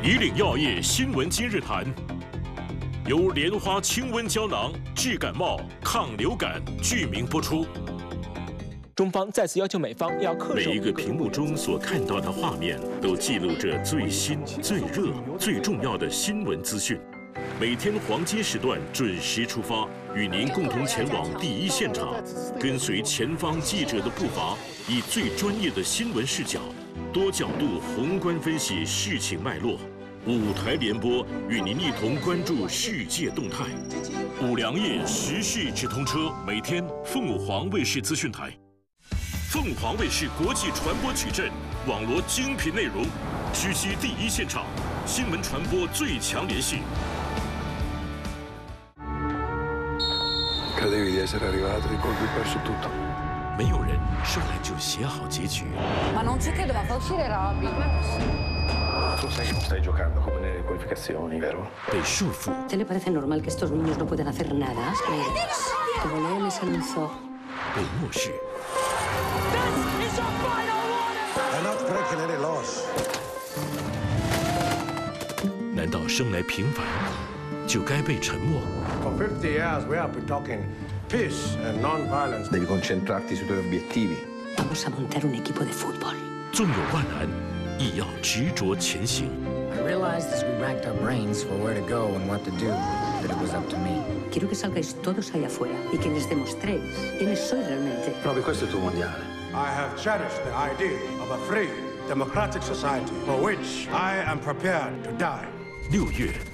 以岭药业新闻今日谈，由莲花清瘟胶囊治感冒、抗流感剧名播出。 中方再次要求美方要恪守每一个屏幕中所看到的画面，都记录着最新、最热、最重要的新闻资讯。每天黄金时段准时出发，与您共同前往第一现场，跟随前方记者的步伐，以最专业的新闻视角，多角度宏观分析事情脉络。5台联播与您一同关注世界动态。5粮液时事直通车，每天凤凰卫视资讯台。凤凰卫视国际传播矩阵，网罗精品内容，直击第一现场，新闻传播最强联系。 Credevi di essere arrivato di colpo hai perso tutto. 没有人生来就写好结局。 Ma non c'è che doveva far uscire Robby. Tu sai che non stai giocando come nelle qualificazioni, vero? 被束缚。 ¿Te le parece normal que estos niños no puedan hacer nada? Como Leo les anunció. 被漠视。 È not freaking loss. 难道生来平凡就该被沉默？ For 50 years we have been talking peace and non-violence. Devi concentrarti sui tuoi obiettivi. Vamos a montar un equipo de fútbol. 纵有万难，亦要执着前行。 I realized as we racked our brains for where to go and what to do, that it was up to me. Quiero que salgáis todos ahí afuera y que les demostréis quiénes sois realmente. Proprio questo è il tuo mondiale. I have cherished the idea of a free, democratic society for which I am prepared to die. 6月。